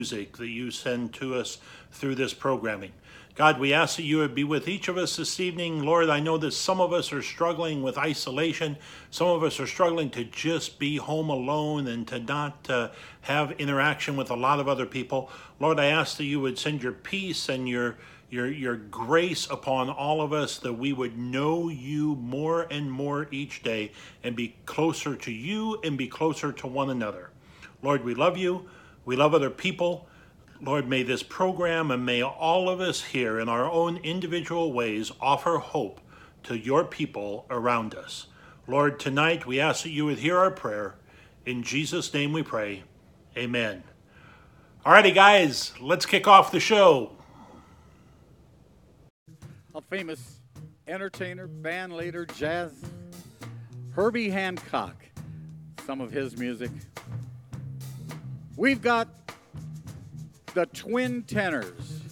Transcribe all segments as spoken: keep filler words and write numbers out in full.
music that you send to us through this programming. God, we ask that you would be with each of us this evening. Lord, I know that some of us are struggling with isolation. Some of us are struggling to just be home alone and to not uh, have interaction with a lot of other people. Lord, I ask that you would send your peace and your Your, your grace upon all of us, that we would know you more and more each day and be closer to you and be closer to one another. Lord, we love you. We love other people. Lord, may this program and may all of us here in our own individual ways offer hope to your people around us. Lord, tonight we ask that you would hear our prayer. In Jesus' name we pray. Amen. All righty, guys, let's kick off the show. A famous entertainer, band leader, jazz, Herbie Hancock, some of his music. We've got the Twin Tenors.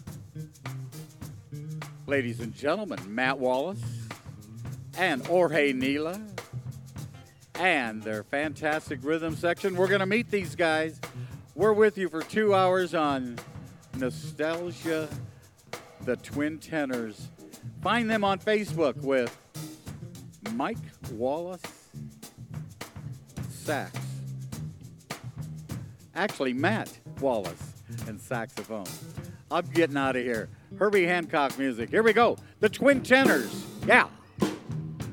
Ladies and gentlemen, Matt Wallace and Jorge Nila and their fantastic rhythm section. We're going to meet these guys. We're with you for two hours on Nostalgia, the Twin Tenors. Find them on Facebook with Mike Wallace Sax. Actually, Matt Wallace and saxophone. I'm getting out of here. Herbie Hancock music. Here we go. The Twin Tenors. Yeah.